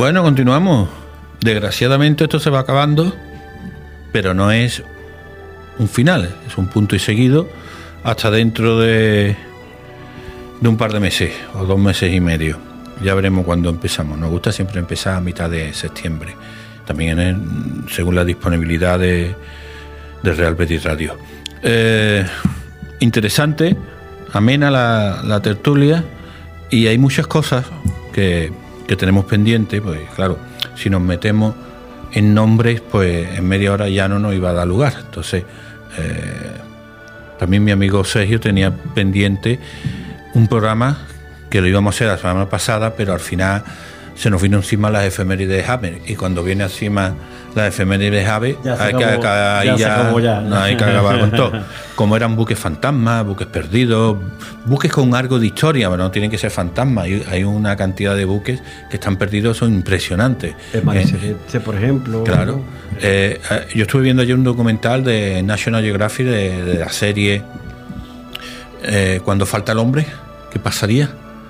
Bueno, continuamos. Desgraciadamente esto se va acabando, pero no es un final, es un punto y seguido hasta dentro de un par de meses o 2 meses y medio. Ya veremos cuándo empezamos. Nos gusta siempre empezar a mitad de septiembre. También según la disponibilidad de Real Betis Radio. Interesante, amena la tertulia, y hay muchas cosas que tenemos pendientes. Pues claro, si nos metemos en nombres, pues en media hora ya no nos iba a dar lugar. Entonces, también mi amigo Sergio tenía pendiente un programa que lo íbamos a hacer la semana pasada, pero al final se nos vino encima las efemérides de Javes, y cuando viene encima las efemérides de Javes hay que acabar con todo. Como eran buques fantasmas, buques perdidos, buques con algo de historia, pero no tienen que ser fantasmas. Hay una cantidad de buques que están perdidos, son impresionantes. Por ejemplo. Claro. Yo estuve viendo ayer un documental de National Geographic de la serie Cuando falta el hombre, ¿qué pasaría?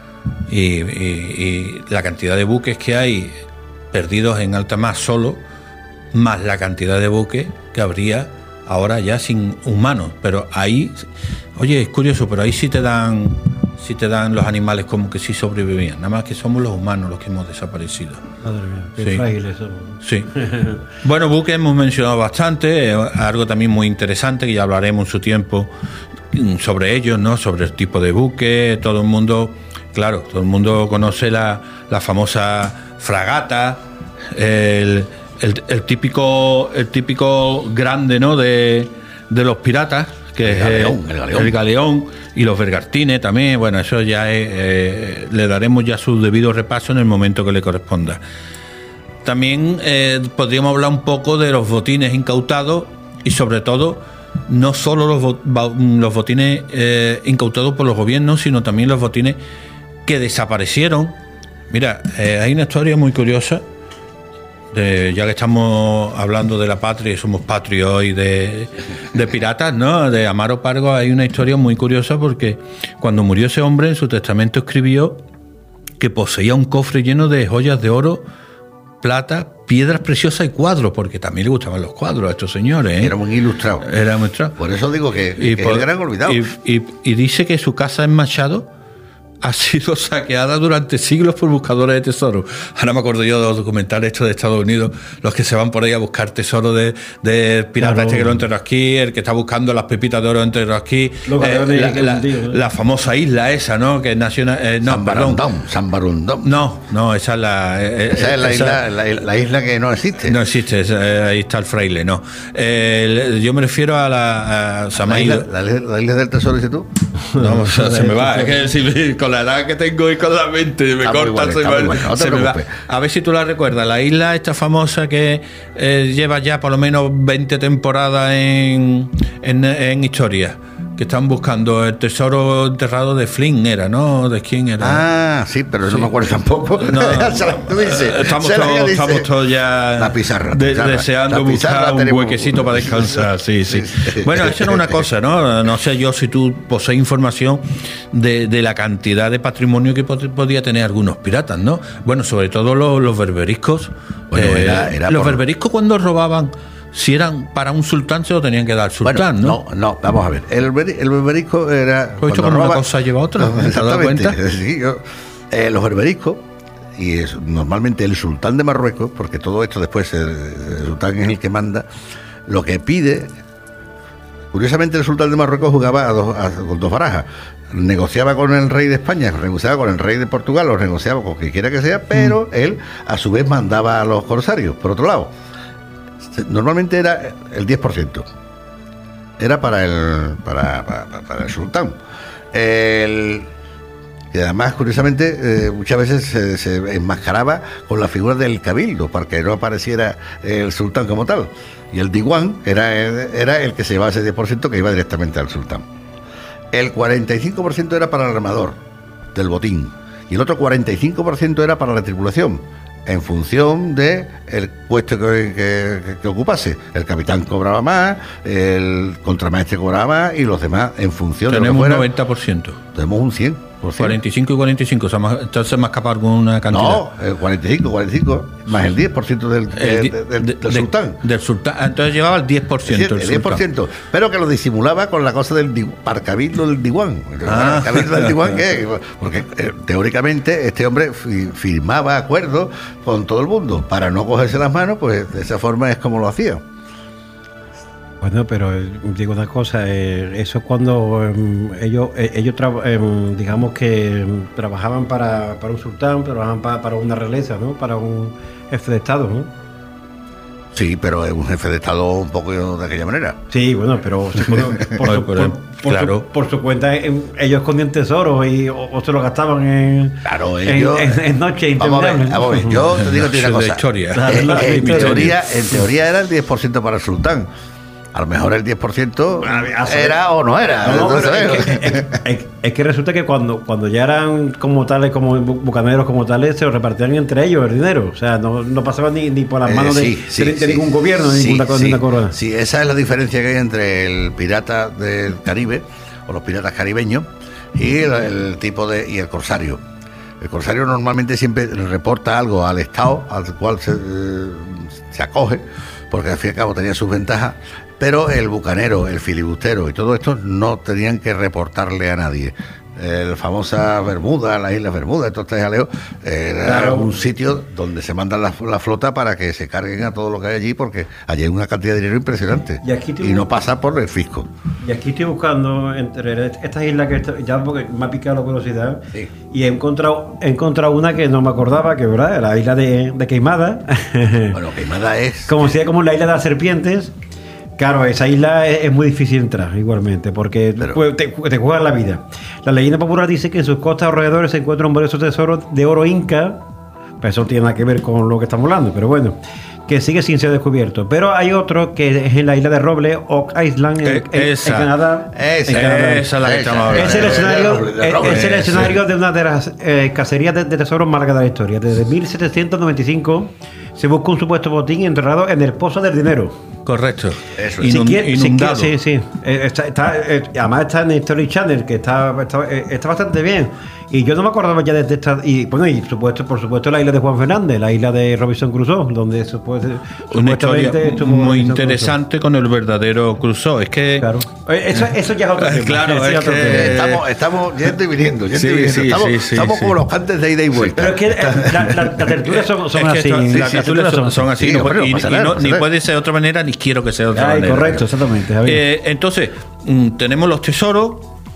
Y la cantidad de buques que hay perdidos en alta mar solo, más la cantidad de buques que habría ahora ya sin humanos. Pero ahí, oye, es curioso, pero ahí sí te dan los animales como que sí sobrevivían. Nada más que somos los humanos los que hemos desaparecido. Madre mía, qué frágiles somos. Sí. Bueno, buques hemos mencionado bastante, algo también muy interesante que ya hablaremos en su tiempo sobre ellos, ¿no? Sobre el tipo de buque. Todo el mundo conoce la famosa fragata, el típico grande, ¿no? de los piratas, que el galeón, y los bergantines también. Bueno, eso ya le daremos ya su debido repaso en el momento que le corresponda. También podríamos hablar un poco de los botines incautados, y sobre todo no solo los botines incautados por los gobiernos, sino también los botines que desaparecieron. Mira, hay una historia muy curiosa, ya que estamos hablando de la patria y somos patrios hoy de piratas, ¿no? De Amaro Pargo. Hay una historia muy curiosa, porque cuando murió ese hombre, en su testamento escribió que poseía un cofre lleno de joyas de oro, plata, piedras preciosas y cuadros, porque también le gustaban los cuadros a estos señores, ¿eh? Era muy ilustrado. Por eso digo que el gran olvidado. Y dice que su casa en Machado ha sido saqueada durante siglos por buscadores de tesoros. Ahora me acuerdo yo de los documentales estos de Estados Unidos, los que se van por ahí a buscar tesoros de pirata, claro. Este que lo enterró aquí, el que está buscando las pepitas de oro enterró aquí, la famosa isla esa, ¿no? Que es nacional, San Barundón. No, esa es la isla que no existe. No existe, ahí está el fraile, no. Yo me refiero a la isla del tesoro, dices tú. No, se me va, es que si con la edad que tengo y con la mente me corta, se me va. A ver si tú la recuerdas, la isla esta famosa que lleva ya por lo menos 20 temporadas en historia, que están buscando el tesoro enterrado de Flynn, era, ¿no? ¿De quién era? Ah, sí, pero no me acuerdo tampoco. No, estamos todos ya la pizarra, deseando buscar un huequecito para descansar. Sí. Bueno, eso era una cosa, ¿no? No sé yo si tú posees información de la cantidad de patrimonio que podía tener algunos piratas, ¿no? Bueno, sobre todo los berberiscos. Bueno, los berberiscos, cuando robaban, si eran para un sultán, se lo tenían que dar al sultán, bueno, ¿no? Vamos a ver. El berberisco era. Pues esto, una cosa lleva a otra. ¿Te has dado cuenta? Sí, los berberiscos, y normalmente el sultán de Marruecos, porque todo esto después el sultán es el que manda, lo que pide. Curiosamente, el sultán de Marruecos jugaba con 2 barajas. Negociaba con el rey de España, negociaba con el rey de Portugal, o negociaba con quien quiera que sea, pero él a su vez mandaba a los corsarios. Por otro lado, normalmente era el 10%. Era para el sultán. Y además, curiosamente, muchas veces se enmascaraba con la figura del cabildo para que no apareciera el sultán como tal. Y el diwan era el que se llevaba ese 10% que iba directamente al sultán. El 45% era para el armador del botín, y el otro 45% era para la tripulación, en función de el puesto que ocupase. El capitán cobraba más, el contramaestre cobraba más, y los demás en función tenemos de lo que fuera. Un 90%. Tenemos un 100%. 45 y 45, entonces me ha escapado alguna cantidad. No, 45, más el 10% del sultán. Del sultán, entonces llevaba el 10%. El 10%, pero que lo disimulaba con la cosa para el cabildo del Diwan. ¿El cabildo del Diwan qué? Porque teóricamente este hombre firmaba acuerdos con todo el mundo. Para no cogerse las manos, pues de esa forma es como lo hacía. Bueno, pero digo una cosa, eso es cuando ellos digamos que trabajaban para un sultán, trabajaban para una realeza, ¿no? Para un jefe de Estado, ¿no? Sí, pero es un jefe de Estado un poco de aquella manera. Sí, bueno, pero por su cuenta ellos escondían tesoros o se los gastaban en noches interminables. Vamos a ver, yo te digo una cosa. En teoría era el 10% para el sultán. A lo mejor el 10% era o no era. Es que resulta que cuando ya eran como tales, como bucaneros como tales, se lo repartían entre ellos el dinero. O sea, no pasaban ni por las manos de ningún gobierno, de ninguna corona. Sí, esa es la diferencia que hay entre el pirata del Caribe, o los piratas caribeños, y el tipo y el corsario. El corsario normalmente siempre reporta algo al Estado, al cual se acoge, porque al fin y al cabo tenía sus ventajas. Pero el bucanero, el filibustero y todo esto no tenían que reportarle a nadie. La famosa Bermuda, las Islas Bermudas, estos tres jaleos, era un sitio donde se manda la flota para que se carguen a todo lo que hay allí, porque allí hay una cantidad de dinero impresionante y no pasa por el fisco. Y aquí estoy buscando entre estas islas ya porque me ha picado la curiosidad, sí. Y he encontrado una que no me acordaba, que verdad, la isla de Queimada. Bueno, Queimada es como la isla de las serpientes. Claro, esa isla es muy difícil entrar igualmente, porque te juegas la vida. La leyenda popular dice que en sus costas alrededores se encuentran varios tesoros de oro inca, pero eso no tiene nada que ver con lo que estamos hablando, pero bueno, que sigue sin ser descubierto. Pero hay otro que es en la isla de Roble, Oak Island, en Canadá. Esa es la que estamos hablando. Es el escenario de una de las cacerías de tesoros más largas de la historia. Desde 1795 se busca un supuesto botín enterrado en el Pozo del Dinero. Correcto. Eso es. Inundado. Sí. Además está en History Channel, que está bastante bien. Y yo no me acordaba ya de esta. Y bueno, por supuesto la isla de Juan Fernández, la isla de Robinson Crusoe, donde supuestamente estuvo muy interesante con el verdadero Crusoe. Es que claro. Eso ya es otro tema. Claro, es que estamos yendo y viniendo. Estamos como los cantes de ida y vuelta. Pero es que las tertulias son así. Las tertulias son así. Ni puede ser de otra manera, ni quiero que sea de otra manera. Correcto, exactamente. Entonces, tenemos los tesoros.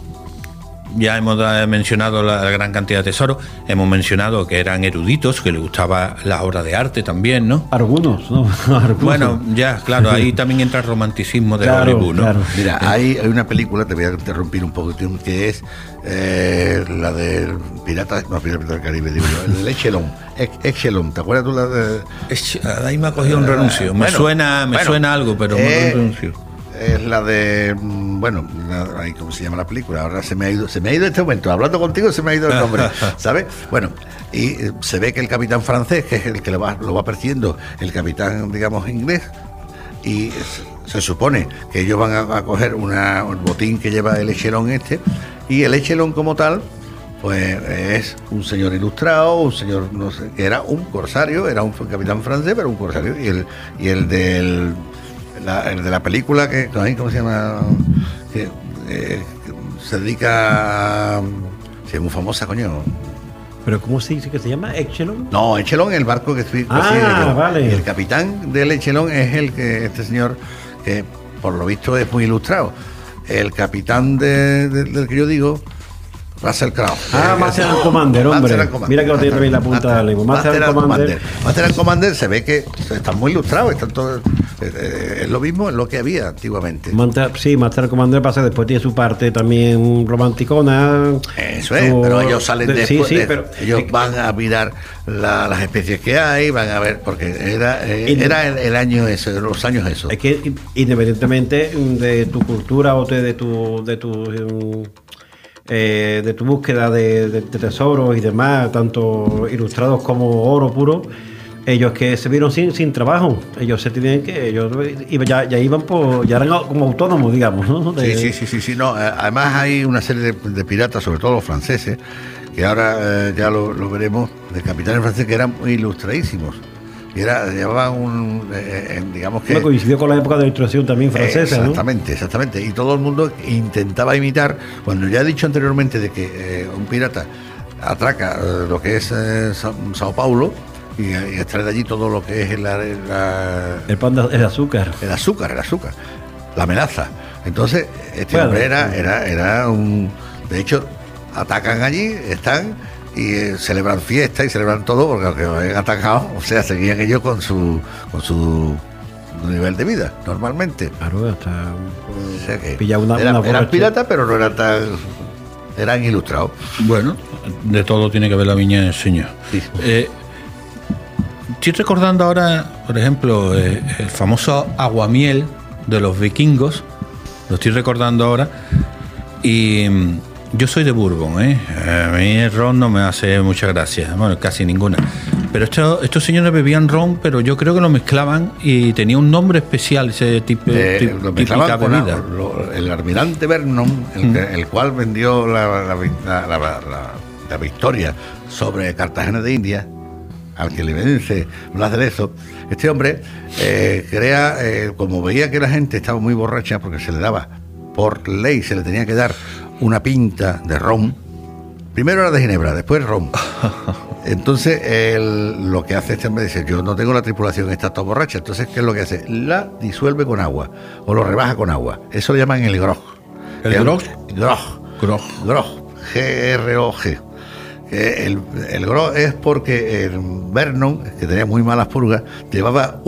Ya hemos mencionado la gran cantidad de tesoros. Hemos mencionado que eran eruditos, que les gustaba la obra de arte también, ¿no? Algunos, ¿no? Bueno, ya, claro, ahí también entra el romanticismo de Hollywood, ¿no? Claro. Mira, hay una película, te voy a interrumpir un poquitín, que es la del Pirata del Caribe, digo yo, el Echelon. Echelon, ¿te acuerdas tú la de...? Ahí me ha cogido un renuncio. Me suena algo, pero no renuncio. Es la de, ¿cómo se llama la película? Ahora se me ha ido este momento, hablando contigo se me ha ido el nombre, ¿sabes? Bueno, y se ve que el capitán francés, que es el que lo va persiguiendo, el capitán, digamos, inglés, y se supone que ellos van a coger un botín que lleva el Echelon y el Echelon como tal, pues es un señor ilustrado, un señor, no sé, que era un corsario, era un capitán francés, pero un corsario, y el de la película ¿cómo se llama? Que se dedica es muy famosa, coño. ¿Pero cómo se dice que se llama? ¿Echelon? No, Echelon es el barco que estoy vale. El capitán del Echelon es este señor que por lo visto es muy ilustrado. El capitán del que yo digo, Russell Crowe. Master and Commander, hombre. Mira que lo tiene también la punta de la lengua. Master and Commander. Master and Commander se ve que están muy ilustrados, están todos. Es lo mismo, es lo que había antiguamente. Master and Commander pasa después, tiene su parte también romanticona. Eso es, pero ellos salen después. Ellos van a mirar las especies que hay, van a ver, porque era el año ese, los años esos. Es que independientemente de tu cultura o de tu búsqueda de tesoros y demás, tanto ilustrados como oro puro, ellos que se vieron sin trabajo, ellos se tenían que, ellos ya iban ya eran como autónomos, digamos, ¿no? Sí. No, además hay una serie de piratas, sobre todo los franceses, que ahora ya lo veremos, de capitanes franceses que eran muy ilustradísimos. Y llevaban digamos que... coincidió con la época de la ilustración también francesa, Exactamente. Y todo el mundo intentaba imitar, cuando ya he dicho anteriormente de que un pirata atraca lo que es Sao Paulo, y extrae de allí todo lo que es el azúcar. El azúcar, la amenaza. Entonces, hombre era un... De hecho, atacan allí, están y celebran fiestas y celebran todo, porque aunque lo habían atacado, o sea, seguían ellos con su nivel de vida, normalmente. Claro, hasta o sea que pilla eran piratas, pero no eran tan... Eran ilustrados. Bueno, de todo tiene que ver la viña del Señor. Sí. Estoy recordando ahora, por ejemplo, el famoso aguamiel de los vikingos. Lo estoy recordando ahora. Y yo soy de Bourbon, ¿eh? A mí el ron no me hace mucha gracia. Bueno, casi ninguna. Pero estos señores bebían ron, pero yo creo que lo mezclaban y tenía un nombre especial ese tipo de bebida. El almirante Vernon, el cual vendió la victoria sobre Cartagena de Indias, al que le vence Blas de Lezo, este hombre crea, como veía que la gente estaba muy borracha, porque se le daba, por ley, se le tenía que dar una pinta de ron. Primero era de ginebra, después ron. Entonces, lo que hace este hombre dice, yo no tengo la tripulación, está toda borracha. Entonces, ¿qué es lo que hace? La disuelve con agua, o lo rebaja con agua. Eso lo llaman el grog. ¿El grog? Grog. G-R-O-G. El grog es porque el Vernon, que tenía muy malas purgas, llevaba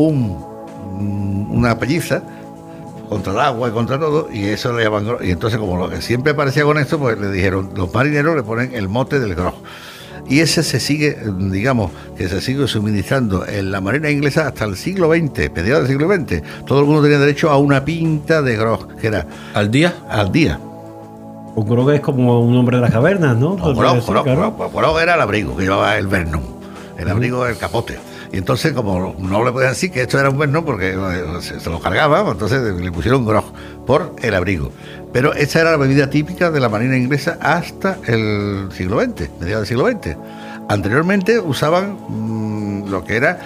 una pelliza contra el agua y contra todo, y eso le llaman grog. Y entonces, como lo que siempre aparecía con esto, pues le dijeron, los marineros le ponen el mote del grog. Y ese se sigue, digamos, que se sigue suministrando en la marina inglesa hasta el siglo XX, mediados del siglo XX. Todo el mundo tenía derecho a una pinta de grog, que era... ¿Al día? Al día. Un grog es como un hombre de las cavernas, ¿no? Grog era el abrigo que llevaba el Vernon, el abrigo del capote. Y entonces, como no le podían decir que esto era un Vernon porque se lo cargaba, entonces le pusieron grog por el abrigo. Pero esa era la bebida típica de la marina inglesa hasta el siglo XX, mediados del siglo XX. Anteriormente usaban lo que era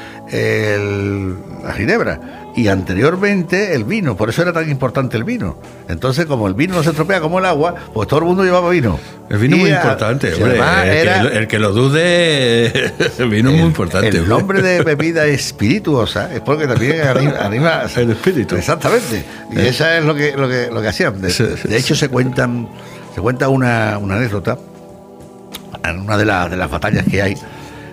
la ginebra, y anteriormente el vino, por eso era tan importante el vino. Entonces, como el vino no se estropea como el agua, pues todo el mundo llevaba vino. El vino es muy importante, hombre. El que lo dude, el vino es muy importante. El nombre de bebida espirituosa es porque también anima el espíritu. Exactamente. Y esa es lo que hacían. De hecho, se cuenta una anécdota en una de las batallas que hay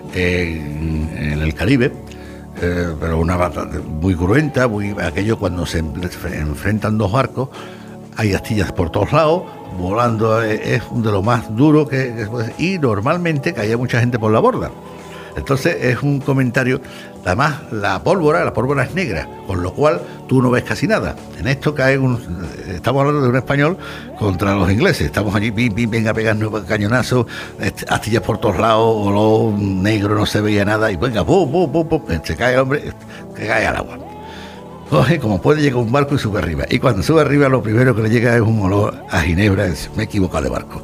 en el Caribe. Pero una batalla muy cruenta, aquello cuando se enfrentan dos barcos, hay astillas por todos lados, volando, es de lo más duro que y normalmente caía mucha gente por la borda. Entonces es un comentario. Además, la pólvora es negra, con lo cual tú no ves casi nada. En esto estamos hablando de un español contra los ingleses. Estamos allí, venga a pegarnos cañonazos, astillas por todos lados, olor negro, no se veía nada, y venga, se cae el hombre, que cae al agua. Coge, como puede, llega un barco y sube arriba. Y cuando sube arriba, lo primero que le llega es un olor a ginebra. Me he equivocado de barco.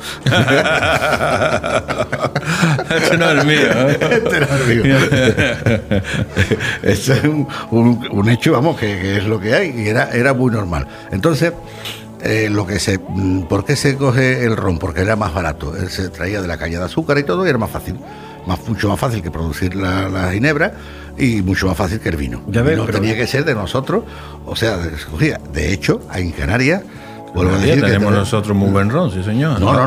Este no es el mío. Este no es el mío. Esto es un hecho, vamos, que es lo que hay. Y era muy normal. Entonces, ¿por qué se coge el ron? Porque era más barato. Él se traía de la caña de azúcar y todo, y era más fácil. Mucho más fácil que producir la ginebra, y mucho más fácil que el vino. Ya ves, no tenía que ser de nosotros, o sea, se cogía. De hecho, en Canarias, vuelvo a decir, tenemos nosotros muy buen ron, sí señor. No.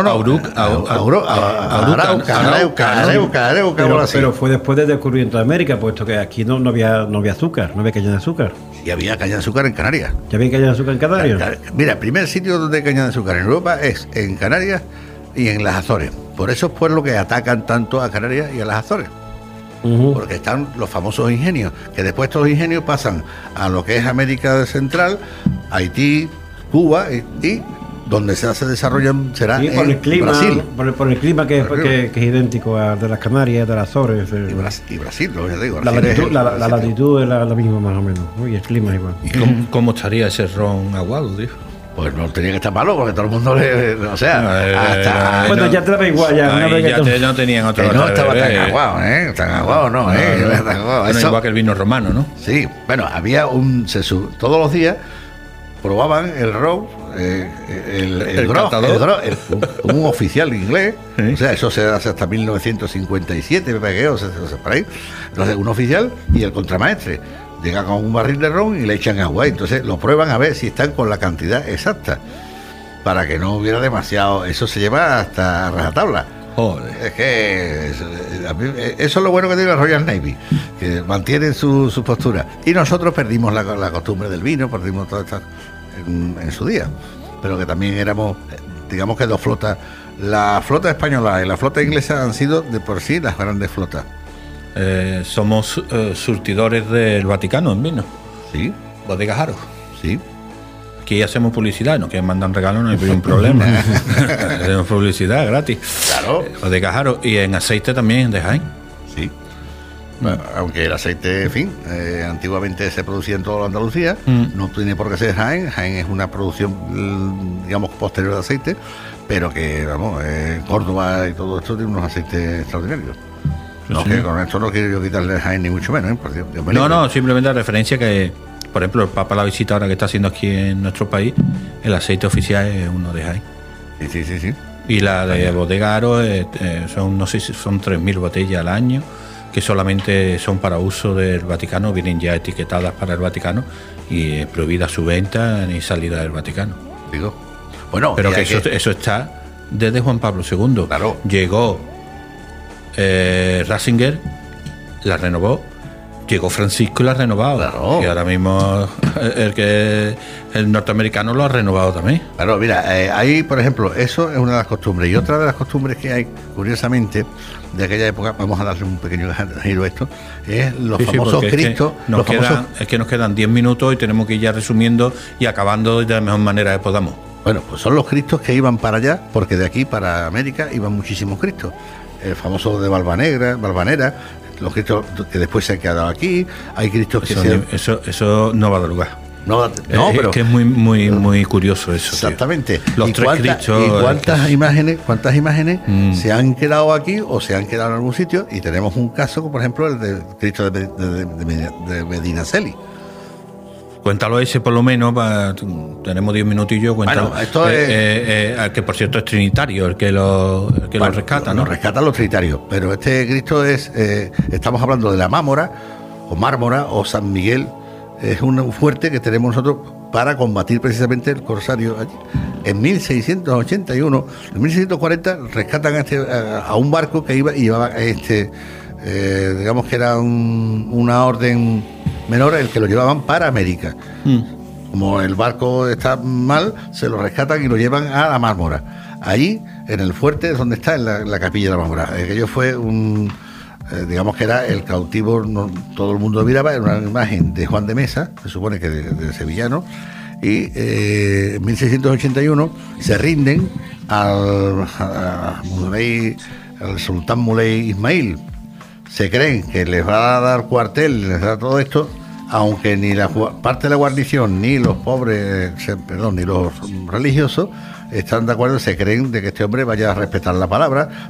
Pero fue después del descubrimiento de América, puesto que aquí no había azúcar, no había caña de azúcar. Y había caña de azúcar en Canarias. ¿Ya había caña de azúcar en Canarias? Mira, el primer sitio donde hay caña de azúcar en Europa es en Canarias y en las Azores. Por eso es por lo que atacan tanto a Canarias y a las Azores. Porque están los famosos ingenios, que después estos ingenios pasan a lo que es América Central, Haití, Cuba y donde se desarrollan será Sí, por en el clima, Brasil. por el clima que es idéntico al de las Canarias, de las Azores. Y Brasil, lo que digo. La Brasil es latitud, el- la latitud es la misma más o menos, ¿no? Y el clima es igual. ¿Y cómo estaría ese ron aguado, tío? Pues no tenía que estar malo, porque todo el mundo o sea, Ay, Bueno, no. ya te daba igual, ya. Una Ahí vez que ya no tenían otro que no estaba tan bebé. aguado, tan aguado no, No, no. no está aguado. Bueno, Eso- igual que el vino romano, ¿no? Sí, bueno, había todos los días probaban el ron, el grog, catador. un oficial inglés, Sí. o sea, eso se hace hasta 1957, me pegué, o sea, por ahí. Entonces, un oficial y el contramaestre llegan con un barril de ron y le echan agua, entonces lo prueban a ver si están con la cantidad exacta, para que no hubiera demasiado, eso se lleva hasta rajatabla. Joder. Es que eso es lo bueno que tiene la Royal Navy, que mantienen su postura. Y nosotros perdimos la costumbre del vino, perdimos todo esto en su día. Pero que también éramos, digamos que dos flotas. La flota española y la flota inglesa han sido de por sí las grandes flotas. Somos surtidores del Vaticano en vino. Sí, Bodegas Haro. sí. Aquí hacemos publicidad, no que mandan regalos, no hay un problema. Hacemos publicidad gratis. Claro. Bodegas Haro. Y en aceite también de Jaén. Sí. Bueno, aunque el aceite, en fin, antiguamente se producía en toda Andalucía, no tiene por qué ser Jaén. Jaén es una producción, digamos, posterior de aceite, pero que, vamos, Córdoba y todo esto tiene unos aceites extraordinarios. No, sí. que con esto no quiero yo quitarle a Jaén ni mucho menos, por Dios, Dios me No, libre. no, simplemente la referencia que, por ejemplo, el Papa la visita ahora que está haciendo aquí en nuestro país, el aceite oficial es uno de Jaén. Sí. Y la de Bodega Haro son, no sé si son 3.000 botellas al año, que solamente son para uso del Vaticano, vienen ya etiquetadas para el Vaticano y es prohibida su venta ni salida del Vaticano. Digo. Bueno, Pero y que hay eso está desde Juan Pablo II. Claro. Llegó Ratzinger, la renovó. Llegó Francisco y la ha renovado. Claro. Y ahora mismo el norteamericano lo ha renovado también. Claro, mira, ahí, por ejemplo, eso es una de las costumbres. Y otra de las costumbres que hay, curiosamente, de aquella época, vamos a darle un pequeño giro a esto, es los famosos porque Cristos. es que nos quedan 10 minutos y tenemos que ir ya resumiendo y acabando de la mejor manera que podamos. Bueno, pues son los Cristos que iban para allá, porque de aquí para América iban muchísimos Cristos. El famoso de Valvanera, los Cristos que después se han quedado aquí, hay Cristos que Eso no va a dar lugar. No, pero es que es muy curioso eso. exactamente. Tío. Los ¿Y tres Cristos. ¿Y cuántas imágenes se han quedado aquí o se han quedado en algún sitio? Y tenemos un caso, como por ejemplo, el de Cristo de Medinaceli. Cuéntalo ese por lo menos, tenemos 10 minutillos, cuéntalo. Bueno, esto que por cierto es trinitario, el que lo rescata, ¿no? Lo rescatan los trinitarios, pero este Cristo estamos hablando de la Mármora o San Miguel, es un fuerte que tenemos nosotros para combatir precisamente el corsario allí. En 1681, en 1640 rescatan a un barco que llevaba digamos que era una orden menor, el que lo llevaban para América. Como el barco está mal, se lo rescatan y lo llevan a la Mármora. Allí, en el fuerte, es donde está en la capilla de la Mármora. Aquello fue digamos que era el cautivo, todo el mundo miraba, era una imagen de Juan de Mesa, se supone que de sevillano, y en 1681 se rinden al sultán Muley Ismail. Se creen que les va a dar cuartel, les da todo esto, aunque ni la parte de la guarnición, ni los pobres, ni los religiosos están de acuerdo, se creen de que este hombre vaya a respetar la palabra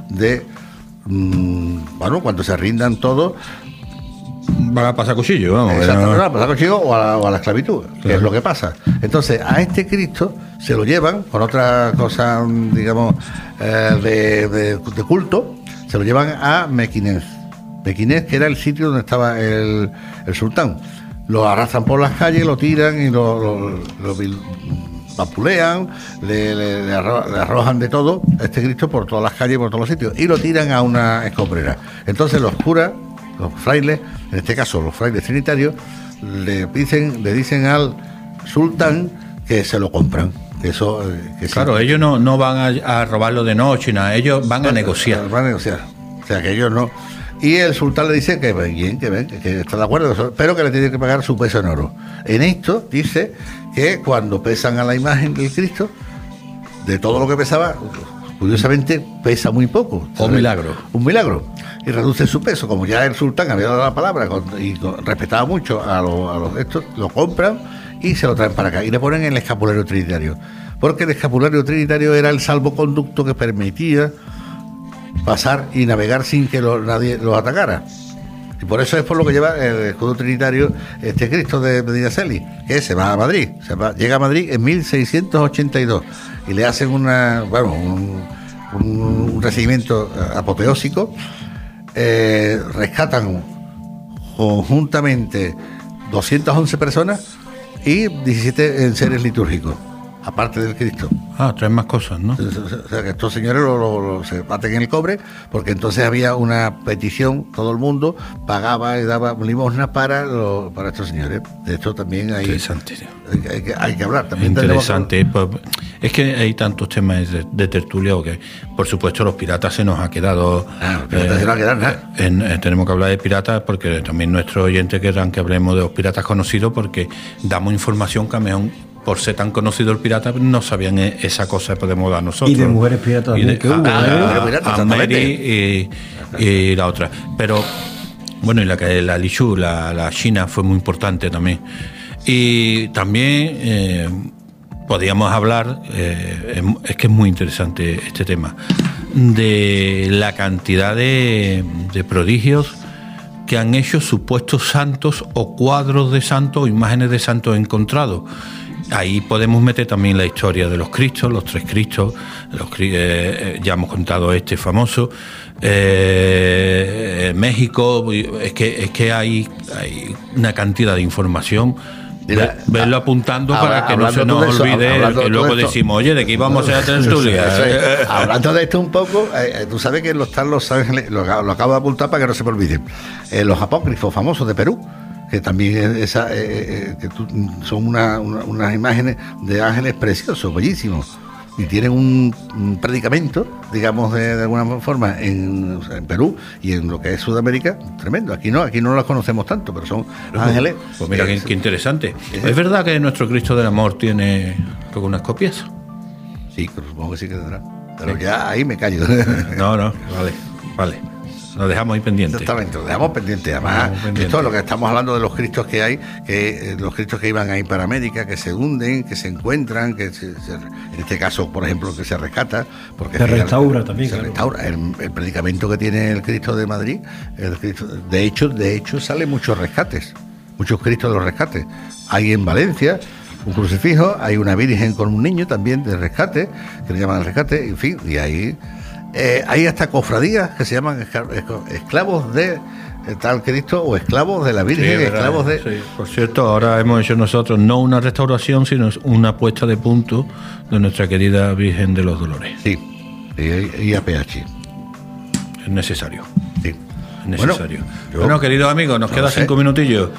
cuando se rindan todos, van a pasar cuchillo, vamos. van a pasar cuchillo o a la esclavitud, que Claro. es lo que pasa. Entonces, a este Cristo se lo llevan con otra cosa, digamos, de culto, se lo llevan a Mequinez, que era el sitio donde estaba el sultán. Lo arrastran por las calles, lo tiran y lo vapulean, le arrojan de todo a este Cristo por todas las calles, por todos los sitios, y lo tiran a una escombrera. Entonces los curas, los frailes, en este caso los frailes trinitarios, le dicen al sultán que se lo compran. Claro, ellos no van a robarlo de noche, nada, ellos van a negociar. Van a negociar. O sea, que ellos no. Y el sultán le dice que bien, que está de acuerdo, pero que le tiene que pagar su peso en oro. En esto dice que cuando pesan a la imagen del Cristo, de todo lo que pesaba, curiosamente pesa muy poco. Un milagro. Un milagro. Y reduce su peso. Como ya el sultán había dado la palabra y respetaba mucho a los estos, lo compran y se lo traen para acá. Y le ponen el escapulario trinitario. Porque el escapulario trinitario era el salvoconducto que permitía pasar y navegar sin que nadie los atacara. Y por eso es por lo que lleva el escudo trinitario este Cristo de Medinaceli, que se va a Madrid. Llega a Madrid en 1682 y le hacen un recibimiento apoteósico. Rescatan conjuntamente 211 personas y 17 seres litúrgicos, aparte del Cristo. Traen más cosas, ¿no? O sea, que estos señores se baten en el cobre, porque entonces había una petición, todo el mundo pagaba y daba limosnas para estos señores. De esto también hay... Interesante. Hay que hablar. También interesante. Es que hay tantos temas de tertulia que, por supuesto, los piratas se nos ha quedado... Los piratas se nos ha quedado nada. Tenemos que hablar de piratas porque también nuestros oyentes querrán que hablemos de los piratas conocidos, porque damos información que a mejor, por ser tan conocido el pirata, no sabían esa cosa que podemos dar nosotros. Y de mujeres piratas también, que hubo. A Mary y la otra. Pero, bueno, y la Li Shu, la China, fue muy importante también. Y también podíamos hablar, es que es muy interesante este tema, de la cantidad de prodigios que han hecho supuestos santos o cuadros de santos o imágenes de santos encontrados. Ahí podemos meter también la historia de los Cristos, los 3 Cristos, ya hemos contado este famoso, México. Es que hay una cantidad de información. Verlo apuntando para que no se nos olvide, que luego decimos, oye, de aquí vamos a hacer tertulia. Hablando de esto un poco, tú sabes que están los ángeles, lo acabo de apuntar para que no se me olviden, los apócrifos famosos de Perú, que también son unas imágenes de ángeles preciosos, bellísimos, y tienen un predicamento, digamos, de alguna forma en Perú y en lo que es Sudamérica, tremendo. Aquí no las conocemos tanto, pero son ángeles. Pues mira, qué interesante. ¿Es verdad que nuestro Cristo del Amor tiene algunas copias? Sí, pero supongo que sí que tendrá. Pero sí. Ya ahí me callo. No, vale. Lo dejamos ahí pendiente. Exactamente, lo dejamos pendiente. Además, esto es lo que estamos hablando de los Cristos que hay, los Cristos que iban ahí para América, que se hunden, que se encuentran, que en este caso, por ejemplo, que se rescata. Porque se restaura también. Se restaura. El predicamento que tiene el Cristo de Madrid, de hecho, salen muchos rescates, muchos Cristos de los rescates. Hay en Valencia un crucifijo, hay una virgen con un niño también de rescate, que le llaman el rescate, en fin, y ahí... hay hasta cofradías que se llaman esclavos de tal Cristo o esclavos de la Virgen, esclavos de... Sí. Por cierto, ahora hemos hecho nosotros no una restauración, sino una puesta de punto de nuestra querida Virgen de los Dolores. Sí, y APH. Es necesario. Sí. Es necesario. Bueno, queridos amigos, nos quedan 5 minutillos.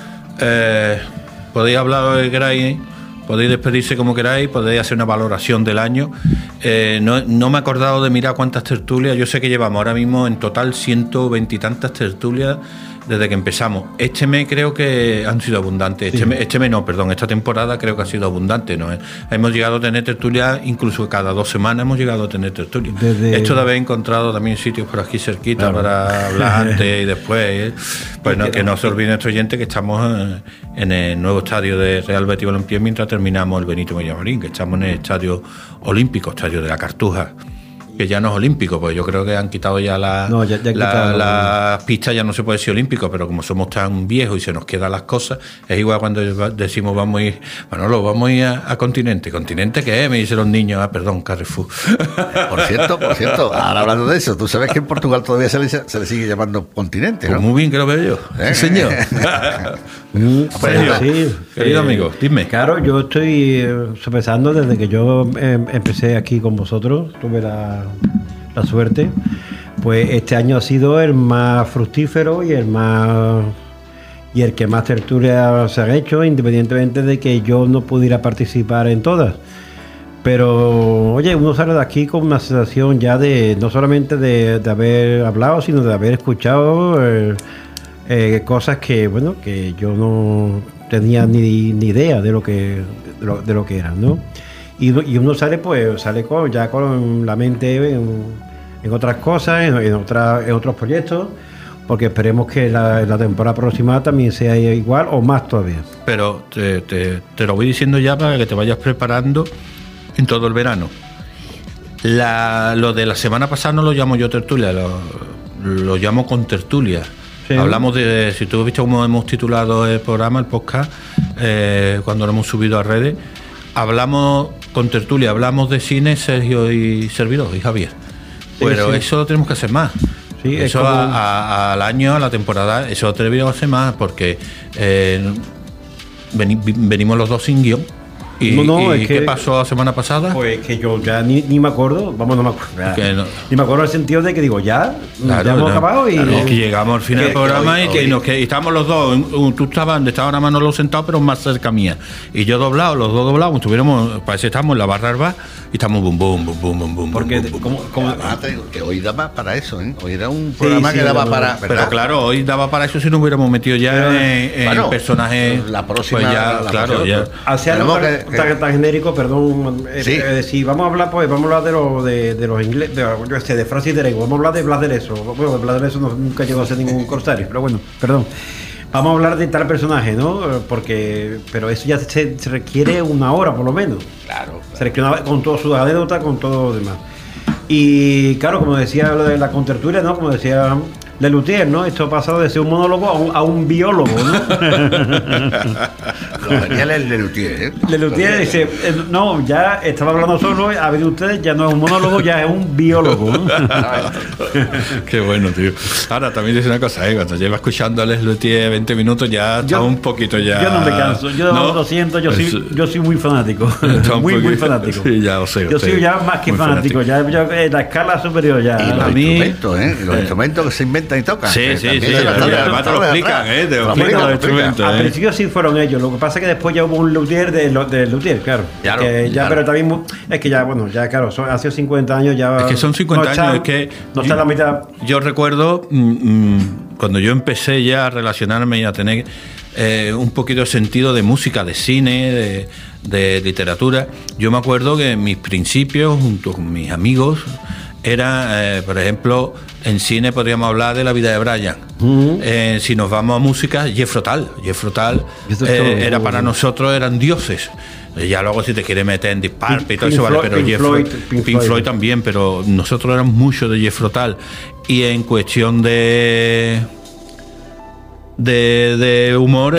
Podéis hablar lo que queráis. Podéis despedirse como queráis, podéis hacer una valoración del año. No me he acordado de mirar cuántas tertulias. Yo sé que llevamos ahora mismo en total 120 y tantas tertulias desde que empezamos. Este mes creo que han sido abundantes. Sí. Esta temporada creo que ha sido abundante, ¿no? Hemos llegado a tener tertulias, incluso cada 2 semanas hemos llegado a tener tertulias. Esto de haber encontrado también sitios por aquí cerquita, claro, para hablar antes y después. Pues no, que no se olvide nuestro oyente que estamos en el nuevo estadio de Real Betis Balompié mientras terminamos el Benito Villamarín, que estamos en el estadio olímpico, estadio de la Cartuja, que ya no es olímpico, pues yo creo que han quitado ya las pistas, ya no se puede decir olímpico, pero como somos tan viejos y se nos quedan las cosas, es igual cuando decimos vamos a ir, vamos a ir a Continente. ¿Continente qué es? Me dicen los niños, perdón, Carrefour. Por cierto, ahora hablando de eso, tú sabes que en Portugal todavía se le sigue llamando Continente, ¿no? Pues muy bien que lo veo yo. Sí, señor. Sí, querido amigo, dime. Claro, yo estoy sopesando desde que yo empecé aquí con vosotros, tuve la suerte, pues este año ha sido el más fructífero y el que más tertulias se han hecho, independientemente de que yo no pudiera participar en todas. Pero, oye, uno sale de aquí con una sensación ya de no solamente de haber hablado, sino de haber escuchado cosas que yo no tenía ni idea de lo que eran, ¿no? y uno sale ya con la mente en otras cosas, en otros proyectos, porque esperemos que la temporada próxima también sea igual o más todavía. Pero te lo voy diciendo ya para que te vayas preparando en todo el verano. Lo de la semana pasada no lo llamo yo tertulia, lo llamo con tertulia. Sí. Hablamos de, si tú has visto cómo hemos titulado el programa, el podcast, cuando lo hemos subido a redes, hablamos con tertulia, hablamos de cine, Sergio y servidor y Javier. Pero sí. Eso lo tenemos que hacer más. Sí, eso como... al año, a la temporada, eso lo tenemos que hacer más, porque venimos los dos sin guión. ¿Y qué pasó la semana pasada? Pues que yo ya ni me acuerdo, no me acuerdo. Ni me acuerdo en el sentido de que digo, ya hemos acabado y... Claro, que llegamos al final del programa y estábamos los dos, tú estabas donde estaba nada más Manolo sentado, pero más cerca mía. Y yo los dos doblados, parece que estábamos en la barra del bar y estamos bum, bum, bum, bum, bum, bum. Porque te digo que hoy daba para eso, ¿eh? Hoy era un programa que daba para... ¿verdad? Pero claro, hoy daba para eso si no hubiéramos metido ya en personajes... La próxima... Pues ya, claro, ya... Hacia algo tan genérico, perdón, si vamos a hablar, pues vamos a hablar de los ingleses, de Francis Drake, vamos a hablar de Blas de Lezo. Bueno, de Blas de Lezo nunca llegó a ser ningún corsario, pero bueno, perdón. Vamos a hablar de tal personaje, ¿no? Pero eso ya se requiere una hora por lo menos. Claro. Se requiere con toda su anécdota, con todo lo demás. Y claro, como decía lo de la contertulia, ¿no? Como decía Lelutier, ¿no? Esto ha pasado de ser un monólogo a un biólogo, ¿no? Genial el Lelutier, ¿eh? Lelutier dice, no, ya estaba hablando solo, ha habido ustedes, ya no es un monólogo, ya es un biólogo, ¿no? Qué bueno, tío. Ahora, también dice una cosa, cuando lleva escuchando a Lelutier 20 minutos, ya está un poquito ya... Yo no me canso, lo siento, yo soy muy fanático. muy fanático. Sí, ya lo sé. Yo soy ya más que fanático, ya la escala superior ya. Y los instrumentos, los instrumentos que se inventan y tocan. Sí. Además te lo explican, te lo explican los instrumentos. Al principio sí fueron ellos, lo que pasa es que después ya hubo un luthier de luthier, claro. Pero también es que ya, claro, hace 50 años ya... Es que son 50 años, es que... No está la mitad... Yo recuerdo, cuando yo empecé ya a relacionarme y a tener un poquito de sentido de música, de cine, de literatura, yo me acuerdo que mis principios, junto con mis amigos, era, por ejemplo, en cine podríamos hablar de La vida de Brian. Si nos vamos a música, Jethro Tull era para nosotros, eran dioses. Ya luego si te quieres meter en Deep Purple y todo eso, vale, pero Pink Floyd también, pero nosotros éramos mucho de Jethro Tull. Y en cuestión de humor,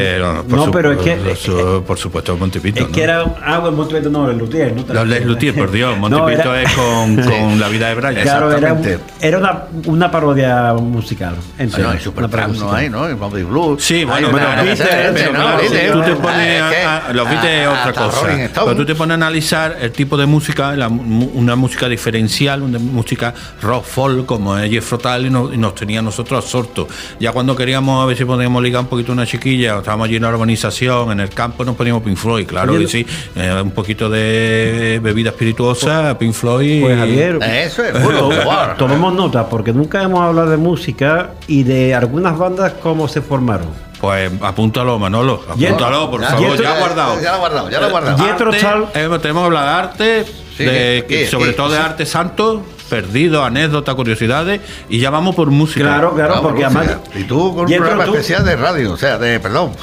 por supuesto Monty Python. Es que era Monty Python, no, el Luthier. Les Luthier, por Dios, Monty Python es con La vida de Brian. Claro, era una parodia musical. Bueno, es super trap, ¿no hay, no? El Bobby Blues. Sí, bueno, pero tú te pones los Beatles es otra cosa. Pero tú te pones a analizar el tipo de música, una música diferencial, una música rock folk, como es Jethro Tull, y nos tenía nosotros absortos. Ya cuando queríamos a ver si podíamos ligar un poquito a una chiquilla, o estábamos allí en la urbanización, en el campo, nos poníamos Pink Floyd, claro que sí, un poquito de bebida espirituosa, Pink Floyd. Pues Javier, eso es puro war. Tomemos nota, porque nunca hemos hablado de música y de algunas bandas cómo se formaron. Pues apúntalo, Manolo, apúntalo, por favor, ya lo he guardado. Jethro Tull. Tenemos que hablar de arte, sobre todo de arte santo, perdido, anécdotas, curiosidades, y ya vamos por música. Claro, porque además... Y tú con un programa especial de radio, o sea, de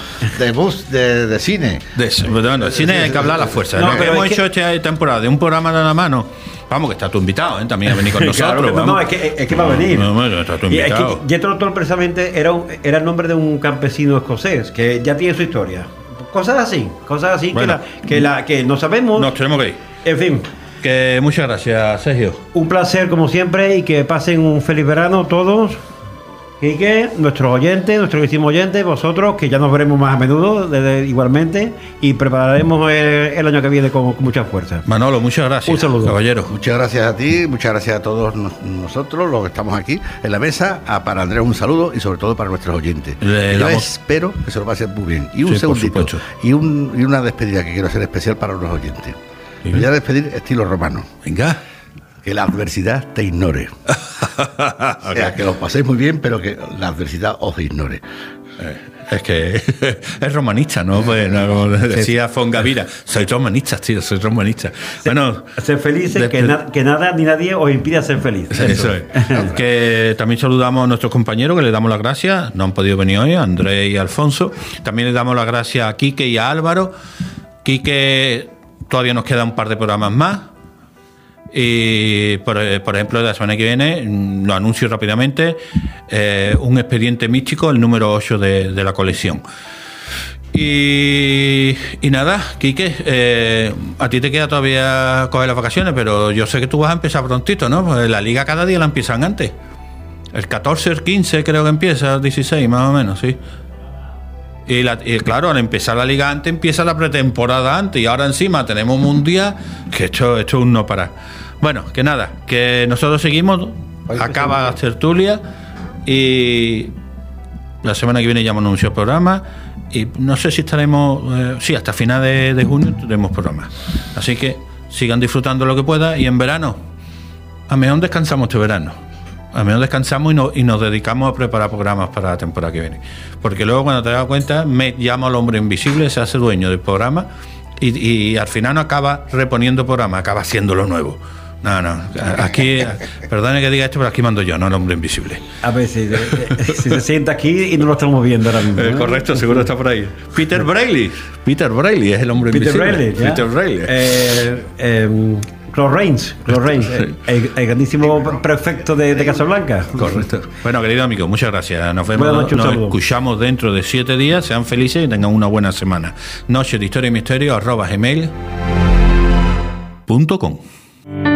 cine. De cine hay que hablar a la fuerza. Lo que hemos hecho esta temporada de un programa de la mano. Vamos, que está tu invitado, también a venir con nosotros. Claro, no, es que va a venir. Bueno, está tu invitado. Jethro Tull precisamente era el nombre de un campesino escocés que ya tiene su historia. Cosas así bueno, que no sabemos. Nos tenemos que ir. En fin. Que muchas gracias, Sergio. Un placer como siempre y que pasen un feliz verano todos. Y que nuestros oyentes, nuestros queridos oyentes, vosotros, que ya nos veremos más a menudo, igualmente, y prepararemos el año que viene con mucha fuerza. Manolo, muchas gracias. Un saludo. Caballero. Muchas gracias a ti, muchas gracias a todos nosotros, los que estamos aquí en la mesa. Para Andrés un saludo y sobre todo para nuestros oyentes. Yo espero que se lo pasen muy bien. Y un segundito, y una despedida que quiero hacer especial para los oyentes. Me voy a despedir estilo romano. Venga. Que la adversidad te ignore. O sea, que lo paséis muy bien, pero que la adversidad os ignore. Es que es romanista, ¿no? Pues, no, como decía Fongavira, soy romanista, tío, soy romanista. Bueno, ser felices, que nada ni nadie os impida ser feliz. Eso es. Que también saludamos a nuestros compañeros, que le damos las gracias. No han podido venir hoy, Andrés y Alfonso. También le damos las gracias a Quique y a Álvaro. Quique, todavía nos queda un par de programas más. Y por ejemplo, la semana que viene, lo anuncio rápidamente, un expediente místico, el número 8 de la colección. Y nada, Quique, a ti te queda todavía coger las vacaciones, pero yo sé que tú vas a empezar prontito, ¿no? Pues la liga cada día la empiezan antes. El 14, el 15 creo que empieza, el 16 más o menos, sí. Y claro, al empezar la liga antes, empieza la pretemporada antes. Y ahora encima tenemos mundial, que esto es un no parar. Bueno, que nada, que nosotros seguimos, acaba la tertulia y la semana que viene ya hemos anunciado el programa. Y no sé si estaremos, sí, hasta final de junio tendremos programa. Así que sigan disfrutando lo que puedan. Y en verano, a mejor descansamos este verano. A menos descansamos y nos dedicamos a preparar programas para la temporada que viene. Porque luego, cuando te das cuenta, me llamo al hombre invisible, se hace dueño del programa y al final no acaba reponiendo programa, acaba haciéndolo nuevo. No, aquí, perdone que diga esto, pero aquí mando yo, no el hombre invisible. A ver si se sienta aquí y no lo estamos viendo ahora mismo, ¿no? Correcto, seguro está por ahí. Peter Braille es el hombre invisible. Peter Braille. Claude Rains, el grandísimo prefecto de Casablanca. Correcto. Bueno, querido amigo, muchas gracias. Nos vemos, nos escuchamos dentro de 7 días. Sean felices y tengan una buena semana. Noche de Historia y Misterio @gmail.com